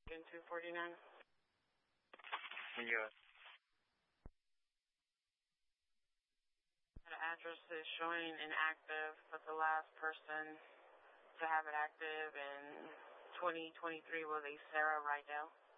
In 249. Yes. The address is showing inactive, but the last person to have it active in 2023 was a Sarah Rydell.